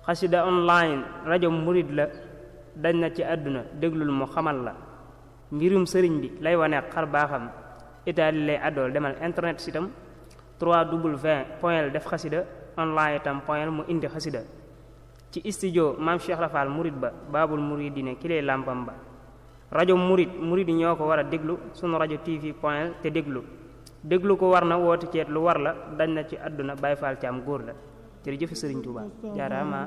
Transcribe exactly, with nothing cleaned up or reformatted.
xasida online rajo murid la dañ na ci àdduna déglul mu xamal la mbirum sëriñ bi lay wane xar baaxam itaali lay àddool demal internet sitam w point def xasida online itam point mu indi xasida ci studio maam Cheikh Rafal murid ba baabul muridine ki lay làmpam ba rajo murid murid ñoo ko war a déglu sunu rajo tv point te déglu déglu ko war na woote ceet lu war la dañ na ci àdduna Baay Faal Caam góor la jërëjëf Sëriñ Tuubaa jaaraama